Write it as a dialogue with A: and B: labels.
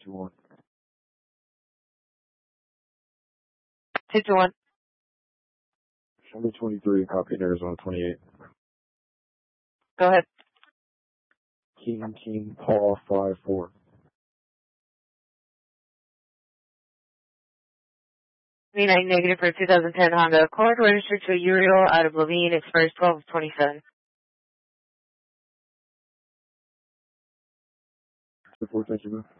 A: 221.
B: 221.
A: Show me 23, copy in Arizona 28.
B: Go ahead.
A: King, Paul 5-4.
B: 29 negative for 2010 Honda Accord, registered to Uriel out of Levine, expires 12/27.
A: 4, thank you, man.